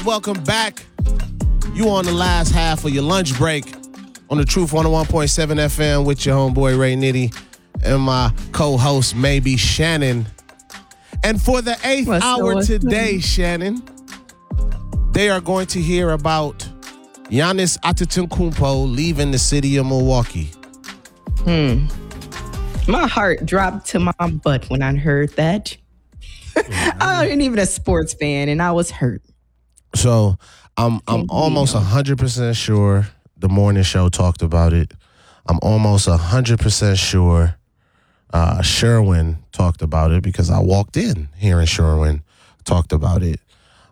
Welcome back. You on the last half of your lunch break on the Truth 101.7 FM with your homeboy Ray Nitty and my co-host Maybe Shannon. And for the eighth hour today, Shannon, they are going to hear about Giannis Antetokounmpo leaving the city of Milwaukee. My heart dropped to my butt when I heard that. I wasn't even a sports fan, and I was hurt. So I'm almost 100% sure the morning show talked about it. I'm almost 100% sure Sherwin talked about it because I walked in hearing Sherwin talked about it.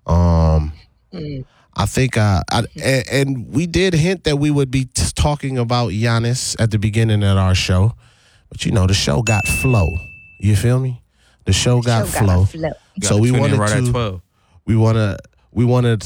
I think and we did hint that we would be talking about Giannis at the beginning of our show, but the show got flow. You feel me? The show got flow. So we wanted right at 12. We wanted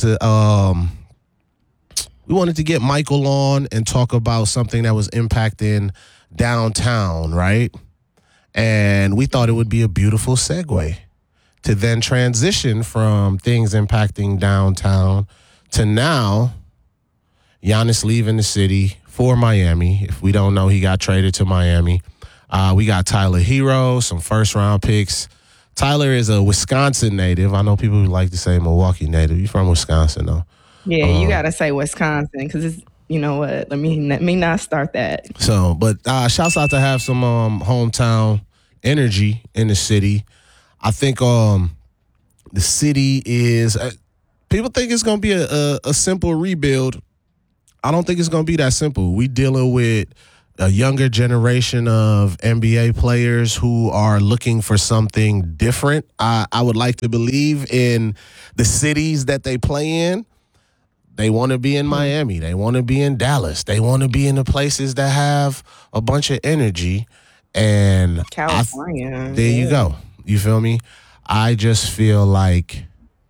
to get Michael on and talk about something that was impacting downtown, right? And we thought it would be a beautiful segue to then transition from things impacting downtown to now Giannis leaving the city for Miami. If we don't know, he got traded to Miami. We got Tyler Hero, some first-round picks. Tyler is a Wisconsin native. I know people who like to say Milwaukee native. You're from Wisconsin, though. Yeah, you got to say Wisconsin because it's, you know what, let me not start that. So, but shouts out to have some hometown energy in the city. I think the city is people think it's going to be a simple rebuild. I don't think it's going to be that simple. We dealing with a younger generation of NBA players who are looking for something different. I would like to believe in the cities that they play in. They want to be in Miami. They want to be in Dallas. They want to be in the places that have a bunch of energy. And California. There you go. You feel me? I just feel like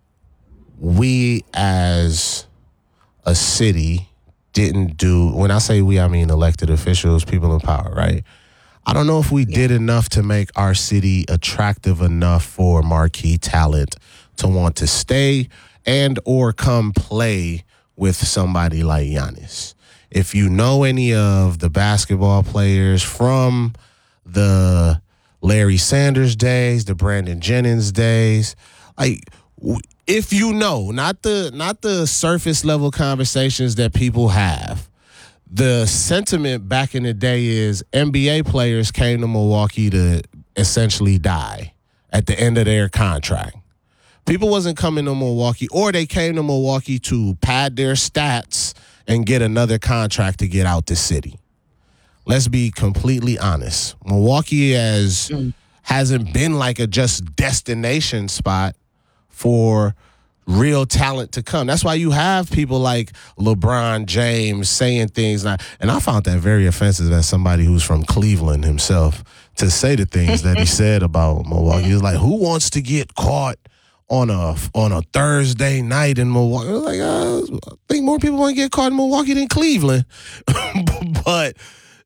we as a city didn't do, when I say we, I mean elected officials, people in power, right? I don't know if we did enough to make our city attractive enough for marquee talent to want to stay and or come play with somebody like Giannis. If you know any of the basketball players from the Larry Sanders days, the Brandon Jennings days, like if you know, not the surface level conversations that people have. The sentiment back in the day is NBA players came to Milwaukee to essentially die at the end of their contract. People wasn't coming to Milwaukee, or they came to Milwaukee to pad their stats and get another contract to get out the city. Let's be completely honest. Milwaukee hasn't been like a just destination spot for real talent to come. That's why you have people like LeBron James saying things like, and I found that very offensive as somebody who's from Cleveland himself to say the things that he said about Milwaukee. He's like, who wants to get caught on a Thursday night in Milwaukee? I was like, I think more people want to get caught in Milwaukee than Cleveland. But,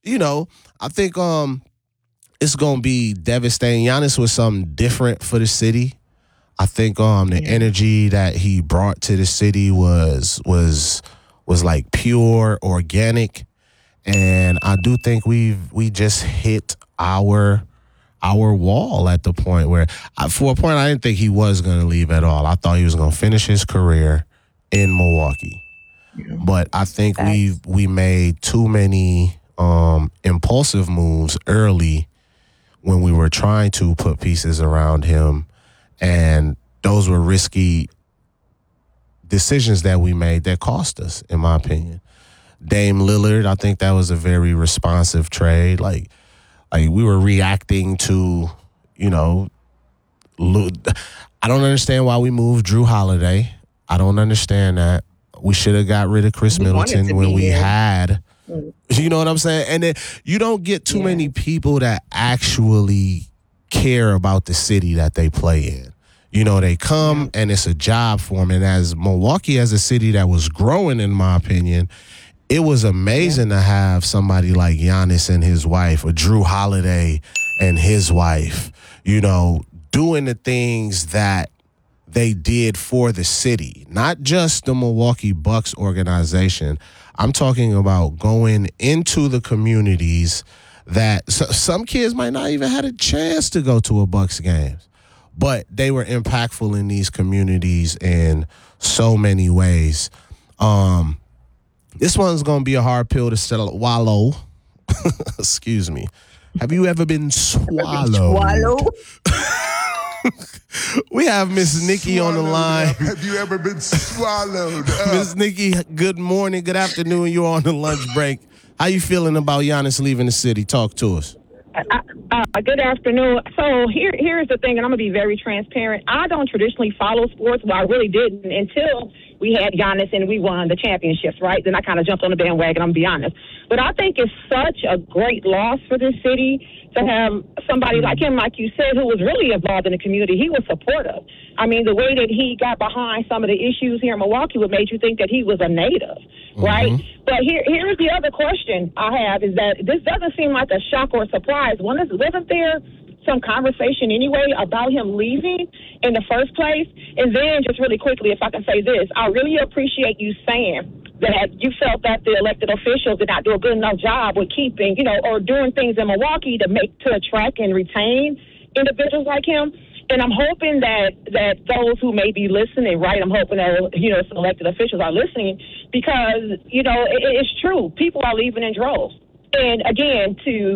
I think it's going to be devastating. Giannis was something different for the city. I think the energy that he brought to the city was like pure, organic, and I do think we just hit our wall at the point where, for a point, I didn't think he was going to leave at all. I thought he was going to finish his career in Milwaukee, but I think we made too many impulsive moves early when we were trying to put pieces around him. And those were risky decisions that we made that cost us, in my opinion. Dame Lillard, I think that was a very responsive trade. Like we were reacting to, I don't understand why we moved Drew Holiday. I don't understand that. We should have got rid of Chris Middleton when we had, you know what I'm saying? And then you don't get too many people that actually care about the city that they play in. They come and it's a job for them. And as Milwaukee, as a city that was growing, in my opinion, it was amazing to have somebody like Giannis and his wife, or Drew Holiday and his wife, doing the things that they did for the city, not just the Milwaukee Bucks organization. I'm talking about going into the communities that some kids might not even had a chance to go to a Bucks game, but they were impactful in these communities in so many ways. This one's going to be a hard pill to swallow. Excuse me. Have you ever been swallowed? We have Miss Nikki on the line. Have you ever been swallowed? Miss Nikki, good morning, good afternoon. You're on the lunch break. How you feeling about Giannis leaving the city? Talk to us. Good afternoon. So here's the thing, and I'm going to be very transparent. I don't traditionally follow sports. Well, I really didn't until we had Giannis and we won the championships, right? Then I kind of jumped on the bandwagon, I'm going to be honest. But I think it's such a great loss for this city to have somebody like him, like you said, who was really involved in the community. He was supportive. I mean, the way that he got behind some of the issues here in Milwaukee would make you think that he was a native, right? But here's the other question I have is that this doesn't seem like a shock or a surprise. Wasn't there some conversation anyway about him leaving in the first place? And then just really quickly, if I can say this, I really appreciate you saying that you felt that the elected officials did not do a good enough job with keeping, or doing things in Milwaukee to attract and retain individuals like him. And I'm hoping that those who may be listening, right, I'm hoping that, some elected officials are listening because, it's true. People are leaving in droves. And again,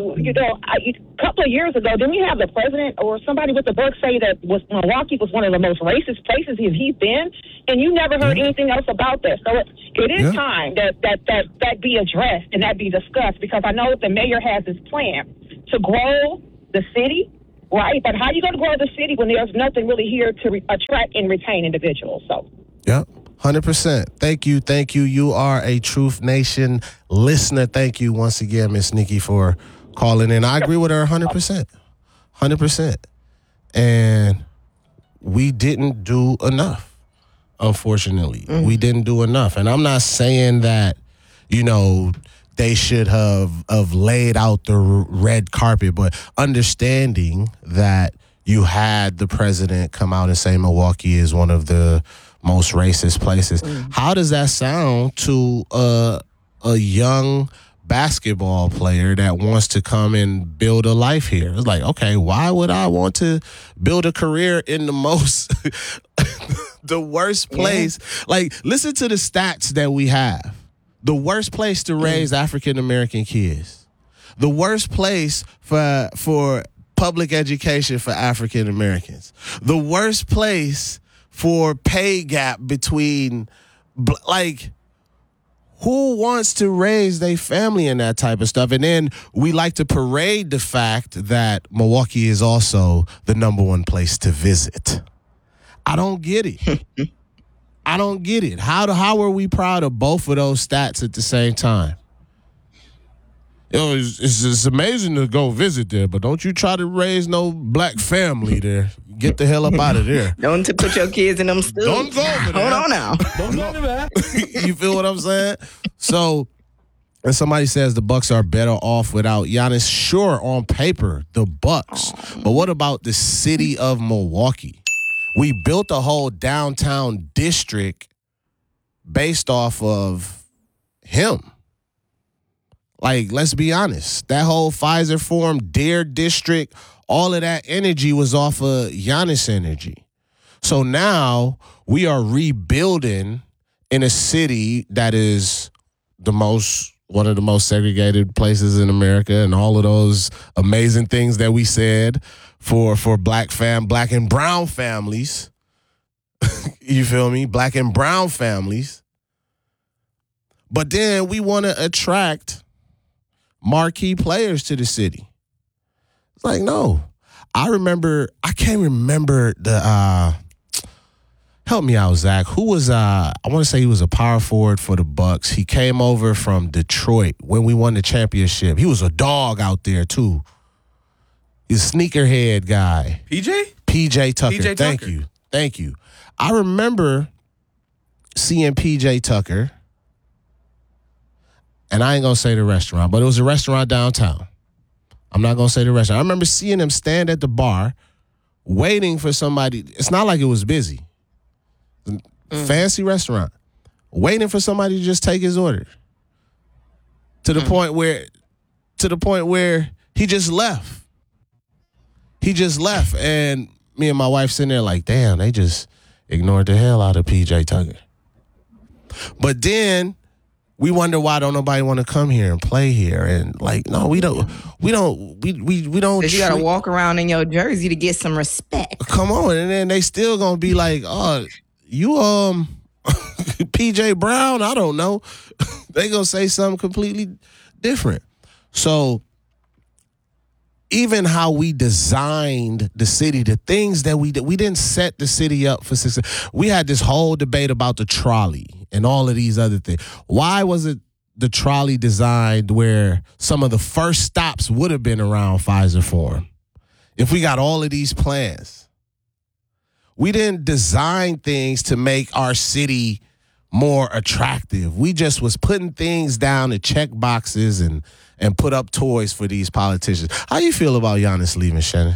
a couple of years ago, didn't we have the president or somebody with the book say that Milwaukee was one of the most racist places he's been? And you never heard anything else about this. So it is time that be addressed and that be discussed, because I know that the mayor has this plan to grow the city, right? But how are you going to grow the city when there's nothing really here to attract and retain individuals? So. Yep. 100%. Thank you. You are a Truth Nation listener. Thank you once again, Miss Nikki, for calling in. I agree with her 100%. 100%. And we didn't do enough, unfortunately. We didn't do enough. And I'm not saying that, they should have laid out the red carpet, but understanding that you had the president come out and say Milwaukee is one of the most racist places. How does that sound to a young basketball player that wants to come and build a life here? It's like, okay, why would I want to build a career in the most, the worst place? Like, listen to the stats that we have. The worst place to raise African-American kids. The worst place for public education for African-Americans. The worst place for pay gap between, who wants to raise their family and that type of stuff? And then we like to parade the fact that Milwaukee is also the number one place to visit. I don't get it. I don't get it. How are we proud of both of those stats at the same time? It's amazing to go visit there, but don't you try to raise no black family there. Get the hell up out of there. Don't to put your kids in them schools. Don't go over there. Hold on now. Don't go over there. You feel what I'm saying? So, and somebody says the Bucks are better off without Giannis. Sure, on paper, the Bucks. But what about the city of Milwaukee? We built a whole downtown district based off of him. Like, let's be honest. That whole Pfizer Forum, Dare District, all of that energy was off of Giannis energy. So now we are rebuilding in a city that is one of the most segregated places in America, and all of those amazing things that we said for black and brown families. You feel me? Black and brown families. But then we want to attract marquee players to the city. It's like, no. I can't remember the help me out, Zach. Who was I want to say he was a power forward for the Bucks. He came over from Detroit when we won the championship. He was a dog out there too. He's a sneakerhead guy. PJ Tucker. Thank you. I remember seeing PJ Tucker, and I ain't gonna say the restaurant, but it was a restaurant downtown. I'm not gonna say the restaurant. I remember seeing him stand at the bar, waiting for somebody. It's not like it was busy. fancy restaurant, waiting for somebody to just take his order. To the point where he just left. He just left, and me and my wife sitting there like, damn, they just ignored the hell out of PJ Tucker. But then we wonder why don't nobody want to come here and play here, and like, no, we don't. Because you got to walk around in your jersey to get some respect. Come on, and then they still gonna be like, oh, you PJ Brown, I don't know. They gonna say something completely different. So even how we designed the city, the things that we didn't set the city up for success. We had this whole debate about the trolley and all of these other things. Why was it the trolley designed where some of the first stops would have been around Pfizer Forum? If we got all of these plans, we didn't design things to make our city more attractive. We just was putting things down to check boxes and put up toys for these politicians. How you feel about Giannis leaving, Shannon?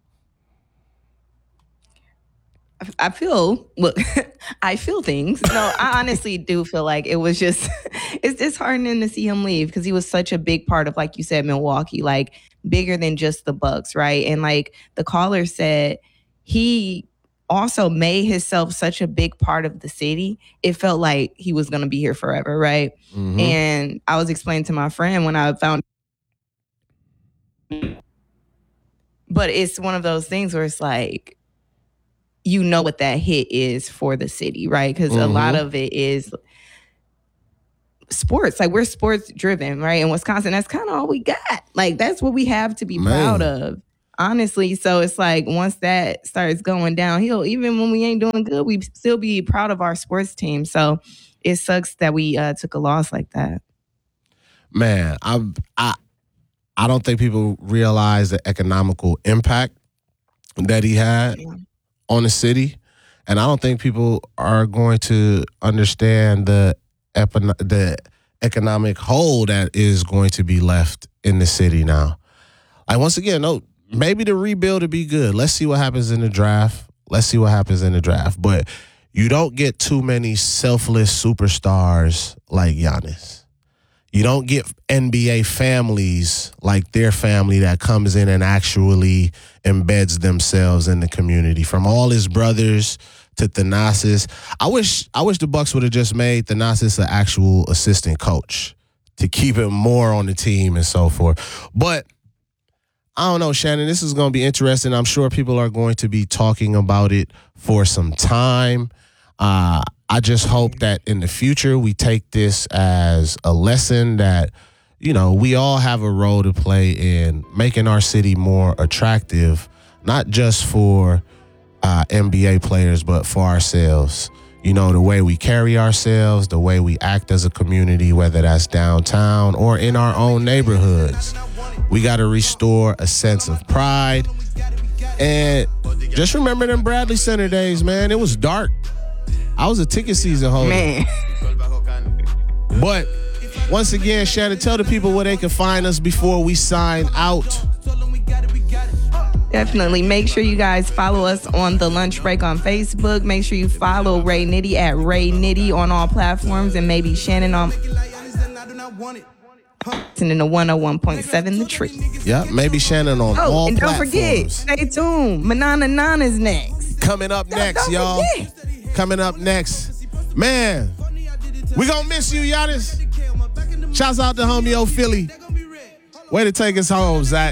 I feel things. No, I honestly do feel like it was just, it's disheartening to see him leave because he was such a big part of, like you said, Milwaukee, like bigger than just the Bucks, right? And like the caller said, he also made himself such a big part of the city. It felt like he was going to be here forever, right? Mm-hmm. And I was explaining to my friend when I found, but it's one of those things where it's like, you know what that hit is for the city, right? Because a lot of it is sports. Like, we're sports driven, right? In Wisconsin, that's kind of all we got. Like, that's what we have to be proud of, honestly. So it's like, once that starts going downhill, even when we ain't doing good, we still be proud of our sports team. So it sucks that we took a loss like that. Man, I don't think people realize the economical impact that he had on the city, and I don't think people are going to understand the economic hole that is going to be left in the city now. Like, once again, no, maybe the rebuild will be good. Let's see what happens in the draft. But you don't get too many selfless superstars like Giannis. You don't get NBA families like their family that comes in and actually embeds themselves in the community. From all his brothers to Thanasis. I wish the Bucks would have just made Thanasis an actual assistant coach to keep him more on the team and so forth. But I don't know, Shannon, this is going to be interesting. I'm sure people are going to be talking about it for some time. I just hope that in the future we take this as a lesson that, you know, we all have a role to play in making our city more attractive, not just for NBA players, but for ourselves. You know, the way we carry ourselves, the way we act as a community, whether that's downtown or in our own neighborhoods. We got to restore a sense of pride. And just remember them Bradley Center days, man. It was dark. I was a ticket season holder. Man. But once again, Shannon, tell the people where they can find us before we sign out. Definitely. Make sure you guys follow us on The Lunch Break on Facebook. Make sure you follow Ray Nitty at Ray Nitty on all platforms, and maybe Shannon on listening to 101.7 The Tree. Yeah, maybe Shannon on all and platforms. Don't forget, stay tuned. Manana Nana's next. Coming up next, y'all. Forget. Coming up next. Man, we gonna miss you, Giannis. Shouts out to homie O Philly. Way to take us home, Zach.